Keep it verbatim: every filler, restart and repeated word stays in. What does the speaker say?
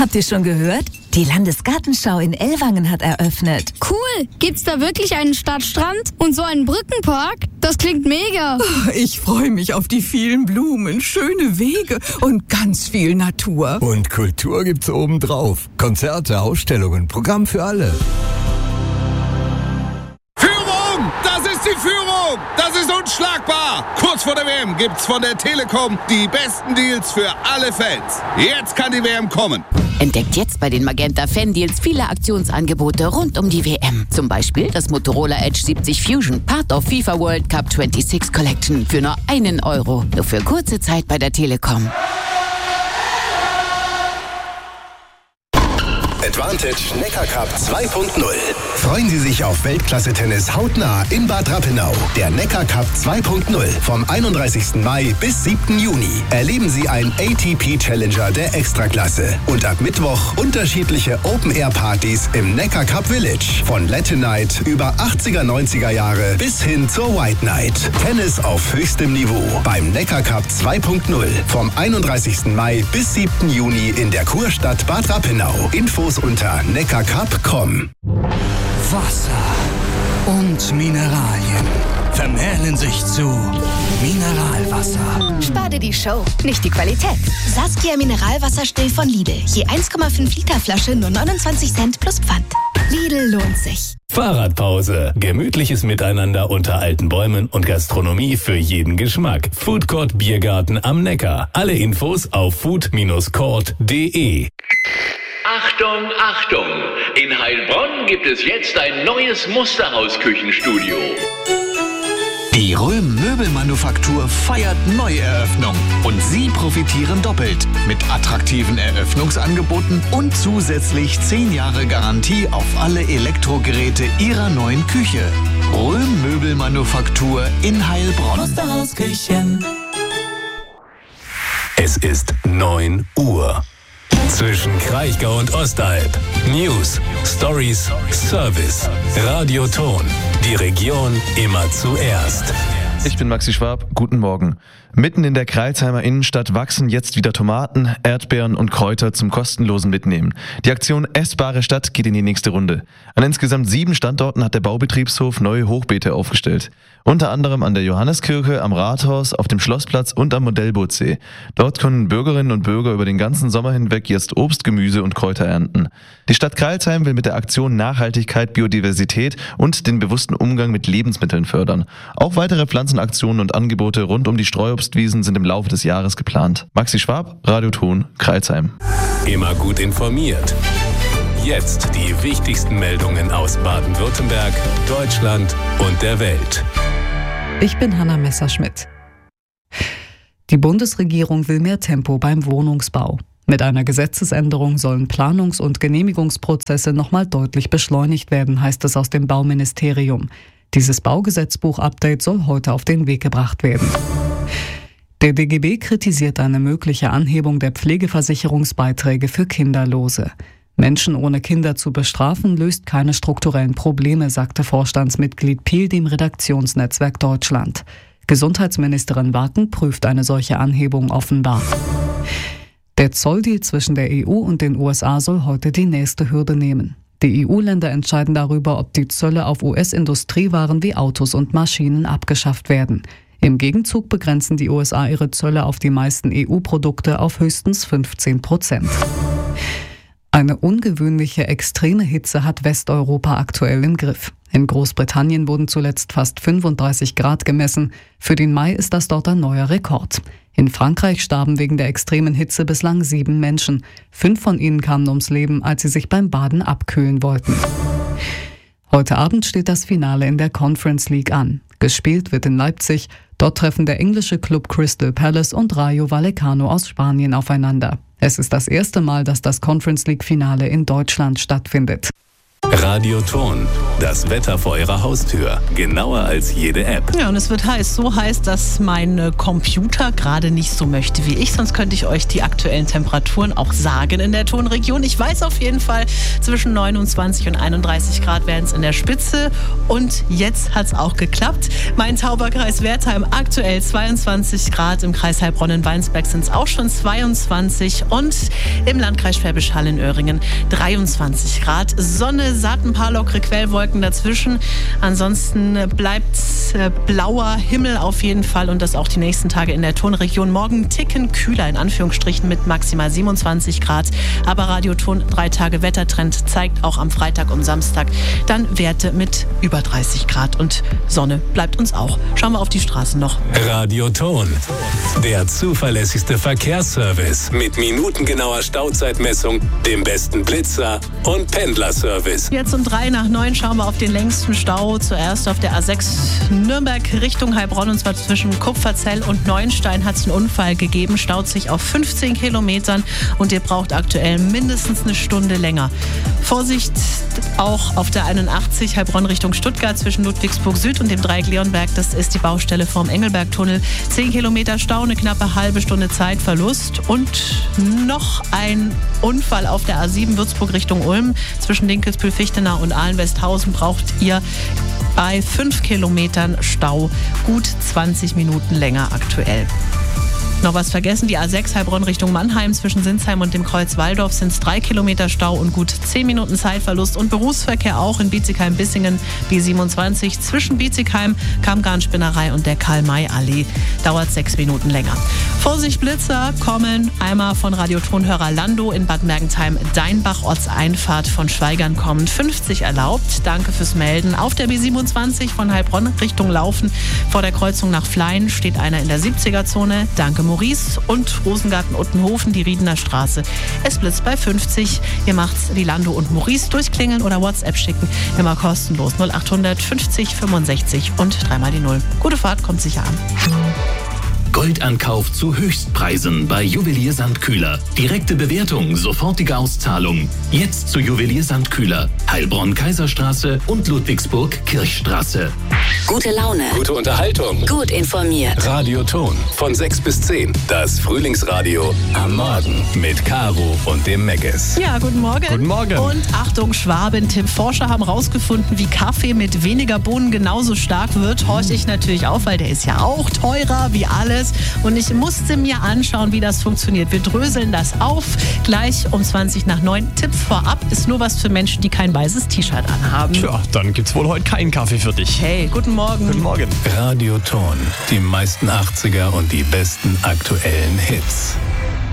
Habt ihr schon gehört? Die Landesgartenschau in Ellwangen hat eröffnet. Cool! Gibt's da wirklich einen Stadtstrand und so einen Brückenpark? Das klingt mega. Ich freue mich auf die vielen Blumen, schöne Wege und ganz viel Natur. Und Kultur gibt's obendrauf. Konzerte, Ausstellungen, Programm für alle. Führung! Das ist die Führung! Das ist unschlagbar! Kurz vor der W M gibt's von der Telekom die besten Deals für alle Fans. Jetzt kann die W M kommen. Entdeckt jetzt bei den Magenta Fan-Deals viele Aktionsangebote rund um die W M. Zum Beispiel das Motorola Edge siebzig Fusion, Part of FIFA World Cup sechsundzwanzig Collection für nur einen Euro. Nur für kurze Zeit bei der Telekom. Advantage Neckar Cup zwei Punkt null. Freuen Sie sich auf Weltklasse-Tennis hautnah in Bad Rappenau. Der Neckar Cup zwei Punkt null vom einunddreißigsten Mai bis siebten Juni. Erleben Sie einen A T P-Challenger der Extraklasse. Und ab Mittwoch unterschiedliche Open-Air-Partys im Neckar Cup Village. Von Latin Night über achtziger, neunziger Jahre bis hin zur White Night. Tennis auf höchstem Niveau beim Neckar Cup zwei Punkt null vom einunddreißigsten Mai bis siebten Juni in der Kurstadt Bad Rappenau. Infos unter neckarcup punkt com. Wasser und Mineralien vermählen sich zu Mineralwasser. Spar dir die Show, nicht die Qualität. Saskia Mineralwasser still von Lidl. Je eins Komma fünf Liter Flasche nur neunundzwanzig Cent plus Pfand. Lidl lohnt sich. Fahrradpause. Gemütliches Miteinander unter alten Bäumen und Gastronomie für jeden Geschmack. Foodcourt Biergarten am Neckar. Alle Infos auf food Bindestrich court punkt de. Achtung, Achtung! In Heilbronn gibt es jetzt ein neues Musterhaus-Küchenstudio. Die Röhm Möbelmanufaktur feiert Neueröffnung und Sie profitieren doppelt mit attraktiven Eröffnungsangeboten und zusätzlich zehn Jahre Garantie auf alle Elektrogeräte Ihrer neuen Küche. Röhm Möbelmanufaktur in Heilbronn. Musterhausküchen. Es ist neun Uhr. Zwischen Kraichgau und Ostalb. News, Stories, Service. Radioton. Die Region immer zuerst. Ich bin Maxi Schwab, guten Morgen. Mitten in der Crailsheimer Innenstadt wachsen jetzt wieder Tomaten, Erdbeeren und Kräuter zum kostenlosen Mitnehmen. Die Aktion Essbare Stadt geht in die nächste Runde. An insgesamt sieben Standorten hat der Baubetriebshof neue Hochbeete aufgestellt. Unter anderem an der Johanneskirche, am Rathaus, auf dem Schlossplatz und am Modellbootsee. Dort können Bürgerinnen und Bürger über den ganzen Sommer hinweg jetzt Obst, Gemüse und Kräuter ernten. Die Stadt Crailsheim will mit der Aktion Nachhaltigkeit, Biodiversität und den bewussten Umgang mit Lebensmitteln fördern. Auch weitere Pflanzenaktionen und Angebote rund um die Streuobstwiesen sind im Laufe des Jahres geplant. Maxi Schwab, Radioton, Crailsheim. Immer gut informiert. Jetzt die wichtigsten Meldungen aus Baden-Württemberg, Deutschland und der Welt. Ich bin Hanna Messerschmidt. Die Bundesregierung will mehr Tempo beim Wohnungsbau. Mit einer Gesetzesänderung sollen Planungs- und Genehmigungsprozesse nochmal deutlich beschleunigt werden, heißt es aus dem Bauministerium. Dieses Baugesetzbuch-Update soll heute auf den Weg gebracht werden. Der D G B kritisiert eine mögliche Anhebung der Pflegeversicherungsbeiträge für Kinderlose. Menschen ohne Kinder zu bestrafen, löst keine strukturellen Probleme, sagte Vorstandsmitglied Piel dem Redaktionsnetzwerk Deutschland. Gesundheitsministerin Waken prüft eine solche Anhebung offenbar. Der Zolldeal zwischen der E U und den U S A soll heute die nächste Hürde nehmen. Die E U-Länder entscheiden darüber, ob die Zölle auf U S-Industriewaren wie Autos und Maschinen abgeschafft werden. Im Gegenzug begrenzen die U S A ihre Zölle auf die meisten E U-Produkte auf höchstens fünfzehn Prozent. Eine ungewöhnliche extreme Hitze hat Westeuropa aktuell im Griff. In Großbritannien wurden zuletzt fast fünfunddreißig Grad gemessen. Für den Mai ist das dort ein neuer Rekord. In Frankreich starben wegen der extremen Hitze bislang sieben Menschen. Fünf von ihnen kamen ums Leben, als sie sich beim Baden abkühlen wollten. Heute Abend steht das Finale in der Conference League an. Gespielt wird in Leipzig. Dort treffen der englische Club Crystal Palace und Rayo Vallecano aus Spanien aufeinander. Es ist das erste Mal, dass das Conference League Finale in Deutschland stattfindet. Radioton, das Wetter vor Ihrer Haustür. Genauer als jede App. Ja, und es wird heiß. So heiß, dass mein Computer gerade nicht so möchte wie ich. Sonst könnte ich euch die aktuellen Temperaturen auch sagen in der Tonregion. Ich weiß auf jeden Fall, zwischen neunundzwanzig und einunddreißig Grad wären es in der Spitze. Und jetzt hat es auch geklappt. Mein Tauberkreis Wertheim aktuell zweiundzwanzig Grad. Im Kreis Heilbronn in Weinsberg sind es auch schon zweiundzwanzig. Und im Landkreis Schwäbisch Hall in Öhringen dreiundzwanzig Grad. Sonne, satt, ein paar lockere Quellwolken dazwischen. Ansonsten bleibt äh, blauer Himmel auf jeden Fall und das auch die nächsten Tage in der Tonregion. Morgen einen Ticken kühler in Anführungsstrichen mit maximal siebenundzwanzig Grad. Aber Radioton drei Tage Wettertrend zeigt auch am Freitag und Samstag dann Werte mit über dreißig Grad und Sonne bleibt uns auch. Schauen wir auf die Straßen noch. Radioton, der zuverlässigste Verkehrsservice mit minutengenauer Stauzeitmessung, dem besten Blitzer und Pendlerservice. Jetzt um drei nach neun schauen wir auf den längsten Stau. Zuerst auf der A sechs Nürnberg Richtung Heilbronn und zwar zwischen Kupferzell und Neuenstein hat es einen Unfall gegeben. Staut sich auf fünfzehn Kilometern und ihr braucht aktuell mindestens eine Stunde länger. Vorsicht auch auf der einundachtzig Heilbronn Richtung Stuttgart zwischen Ludwigsburg Süd und dem Dreieck Leonberg. Das ist die Baustelle vorm Engelbergtunnel. zehn Kilometer Stau, eine knappe halbe Stunde Zeitverlust und noch ein Unfall auf der A sieben Würzburg Richtung Ulm. Zwischen Dinkelsbühl, Fichtenau und Ahlen-Westhausen braucht ihr bei fünf Kilometern Stau gut zwanzig Minuten länger aktuell. Noch was vergessen, die A sechs Heilbronn Richtung Mannheim zwischen Sinsheim und dem Kreuz Walldorf sind es drei Kilometer Stau und gut zehn Minuten Zeitverlust und Berufsverkehr auch in Bietigheim-Bissingen B siebenundzwanzig zwischen Bietigheim, Kammgarnspinnerei und der Karl-May-Allee dauert sechs Minuten länger. Vorsicht Blitzer kommen einmal von Radiotonhörer Lando in Bad Mergentheim-Deinbach, Ortseinfahrt von Schweigern kommen fünfzig erlaubt. Danke fürs Melden. Auf der B siebenundzwanzig von Heilbronn Richtung Laufen vor der Kreuzung nach Flein steht einer in der siebziger-Zone. Danke Maurice und Rosengarten-Uttenhofen, die Riedener Straße. Es blitzt bei fünfzig. Ihr macht's wie Lando und Maurice durchklingeln oder WhatsApp schicken. Immer kostenlos null achthundert fünfzig fünfundsechzig und dreimal die Null. Gute Fahrt, kommt sicher an. Goldankauf zu Höchstpreisen bei Juwelier Sandkühler. Direkte Bewertung, sofortige Auszahlung. Jetzt zu Juwelier Sandkühler. Heilbronn-Kaiserstraße und Ludwigsburg-Kirchstraße. Gute Laune. Gute Unterhaltung. Gut informiert. Radioton von sechs bis zehn. Das Frühlingsradio am Morgen mit Caro und dem Meggis. Ja, guten Morgen. Guten Morgen. Und Achtung, Schwabentipp. Forscher haben rausgefunden, wie Kaffee mit weniger Bohnen genauso stark wird. Horch ich natürlich auf, weil der ist ja auch teurer wie alles. Und ich musste mir anschauen, wie das funktioniert. Wir dröseln das auf. Gleich um zwanzig nach neun. Tipp vorab ist nur was für Menschen, die kein weißes T-Shirt anhaben. Tja, dann gibt's wohl heute keinen Kaffee für dich. Hey, guten Morgen. Guten Morgen. Radioton, die meisten achtziger und die besten aktuellen Hits.